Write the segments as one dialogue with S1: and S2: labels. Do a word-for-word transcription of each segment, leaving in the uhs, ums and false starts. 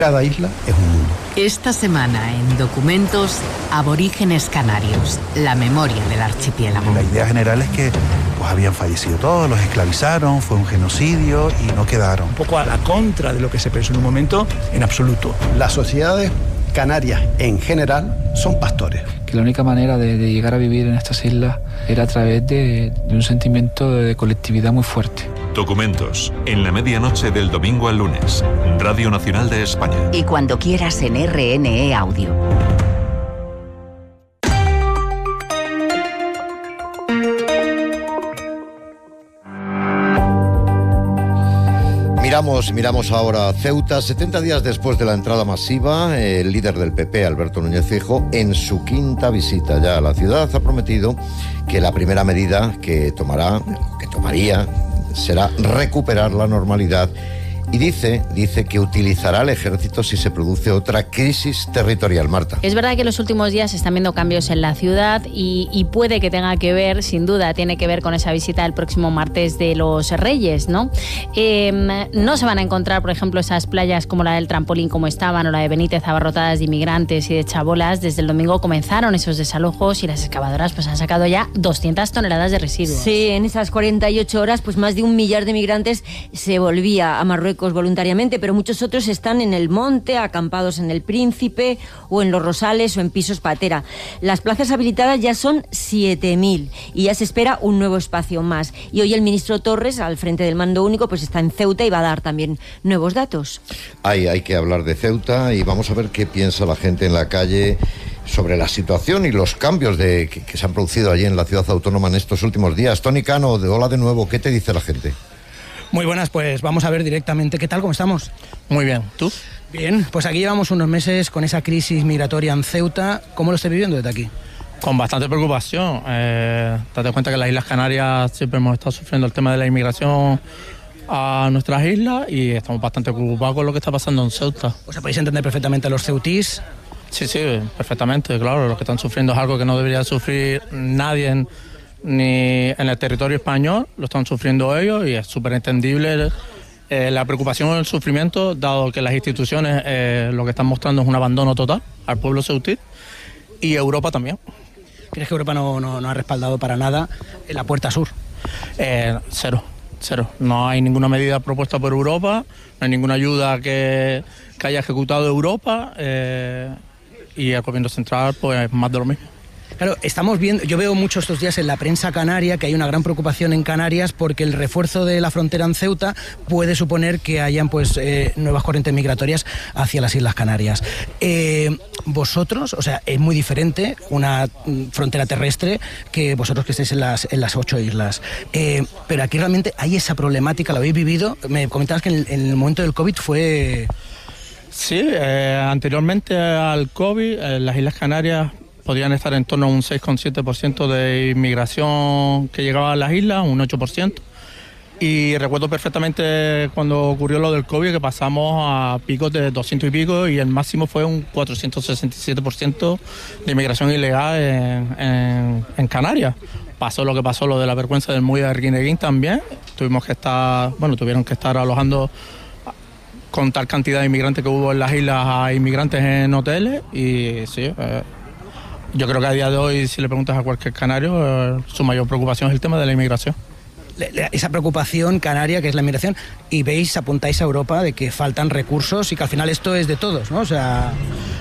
S1: Cada isla es un mundo.
S2: Esta semana en Documentos, Aborígenes Canarios, la memoria del archipiélago.
S1: La idea general es que pues, habían fallecido todos, los esclavizaron, fue un genocidio y no quedaron.
S3: Un poco a la contra de lo que se pensó en un momento, en absoluto.
S4: Las sociedades canarias en general son pastores.
S5: Que la única manera de, de llegar a vivir en estas islas era a través de, de un sentimiento de colectividad muy fuerte.
S6: Documentos, en la medianoche del domingo al lunes, Radio Nacional de España.
S7: Y cuando quieras en R N E Audio.
S8: Miramos, miramos ahora a Ceuta. setenta días después de la entrada masiva, el líder del P P, Alberto Núñez Feijóo, en su quinta visita ya a la ciudad, ha prometido que la primera medida que tomará, que tomaría, será recuperar la normalidad y dice, dice que utilizará el ejército si se produce otra crisis territorial. Marta.
S9: Es verdad que en los últimos días se están viendo cambios en la ciudad y, y puede que tenga que ver, sin duda, tiene que ver con esa visita del próximo martes de los Reyes, ¿no? Eh, no se van a encontrar, por ejemplo, esas playas como la del Trampolín como estaban o la de Benítez abarrotadas de inmigrantes y de chabolas. Desde el domingo comenzaron esos desalojos y las excavadoras pues han sacado ya doscientas toneladas de residuos.
S10: Sí, en esas cuarenta y ocho horas pues más de un millar de migrantes se volvía a Marruecos voluntariamente, pero muchos otros están en el monte, acampados en el Príncipe o en los Rosales o en pisos patera. Las plazas habilitadas ya son siete mil y ya se espera un nuevo espacio más. Y hoy el ministro Torres, al frente del mando único, pues está en Ceuta y va a dar también nuevos datos.
S8: Hay, hay que hablar de Ceuta y vamos a ver qué piensa la gente en la calle sobre la situación y los cambios de, que, que se han producido allí en la ciudad autónoma en estos últimos días. Tony Cano, de Hola de nuevo, ¿qué te dice la gente?
S3: Muy buenas, pues vamos a ver directamente qué tal, cómo estamos.
S11: Muy bien, ¿tú?
S3: Bien, pues aquí llevamos unos meses con esa crisis migratoria en Ceuta. ¿Cómo lo estáis viviendo desde aquí?
S11: Con bastante preocupación. Eh, date cuenta que en las Islas Canarias siempre hemos estado sufriendo el tema de la inmigración a nuestras islas y estamos bastante preocupados con lo que está pasando en Ceuta.
S3: O sea, podéis entender perfectamente a los ceutís.
S11: Sí, sí, perfectamente, claro. Lo que están sufriendo es algo que no debería sufrir nadie en... ni en el territorio español, lo están sufriendo ellos y es súper entendible eh, la preocupación y el sufrimiento, dado que las instituciones eh, lo que están mostrando es un abandono total al pueblo ceutí y Europa también.
S3: ¿Crees que Europa no, no, no ha respaldado para nada en la puerta sur?
S11: Eh, cero, cero. No hay ninguna medida propuesta por Europa, no hay ninguna ayuda que, que haya ejecutado Europa eh, y el gobierno central pues más de lo mismo.
S3: Claro, estamos viendo, yo veo mucho estos días en la prensa canaria que hay una gran preocupación en Canarias porque el refuerzo de la frontera en Ceuta puede suponer que hayan pues eh, nuevas corrientes migratorias hacia las Islas Canarias. Eh, vosotros, o sea, es muy diferente una frontera terrestre que vosotros que estéis en las, en las ocho islas. Eh, pero aquí realmente hay esa problemática, ¿la habéis vivido? Me comentabas que en el, en el momento del COVID fue...
S11: Sí, eh, anteriormente al COVID, eh, las Islas Canarias podían estar en torno a un seis coma siete por ciento de inmigración que llegaba a las islas, un ocho por ciento. Y recuerdo perfectamente cuando ocurrió lo del COVID que pasamos a picos de doscientos y pico y el máximo fue un cuatrocientos sesenta y siete por ciento de inmigración ilegal en, en, en Canarias. Pasó lo que pasó, lo de la vergüenza del Muelle de Arguineguín también. Tuvimos que estar, bueno, tuvieron que estar alojando con tal cantidad de inmigrantes que hubo en las islas a inmigrantes en hoteles y sí, eh, yo creo que a día de hoy, si le preguntas a cualquier canario, eh, su mayor preocupación es el tema de la inmigración.
S3: Esa preocupación canaria que es la inmigración, y veis, apuntáis a Europa de que faltan recursos y que al final esto es de todos, ¿no? O sea...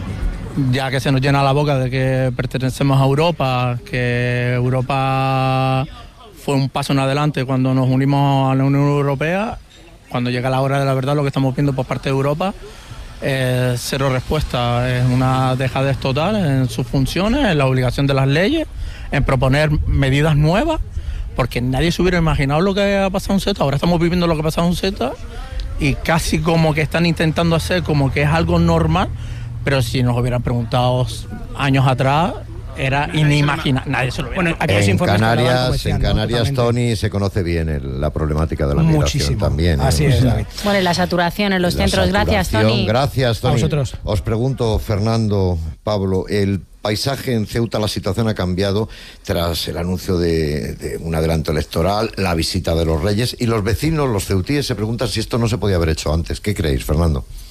S11: Ya que se nos llena la boca de que pertenecemos a Europa, que Europa fue un paso en adelante cuando nos unimos a la Unión Europea, cuando llega la hora de la verdad lo que estamos viendo por parte de Europa... Eh, cero respuesta, es una dejadez total en sus funciones, en la obligación de las leyes, en proponer medidas nuevas, porque nadie se hubiera imaginado lo que ha pasado en Ceuta. Ahora estamos viviendo lo que ha pasado en Ceuta y casi como que están intentando hacer como que es algo normal, pero si nos hubieran preguntado años atrás era inimaginable, nadie se lo hubiera.
S8: Bueno, en Canarias, en Canarias, Tony, se conoce bien el, la problemática de la migración. Muchísimo. También.
S3: Así
S8: ¿eh?
S3: es.
S8: O sea,
S9: bueno, y la saturación en los
S8: la
S9: centros. Gracias, Tony.
S8: Gracias, Tony.
S3: A vosotros.
S8: Os pregunto, Fernando, Pablo, el paisaje en Ceuta, la situación ha cambiado tras el anuncio de, de un adelanto electoral, la visita de los Reyes, y los vecinos, los ceutíes, se preguntan si esto no se podía haber hecho antes. ¿Qué creéis, Fernando?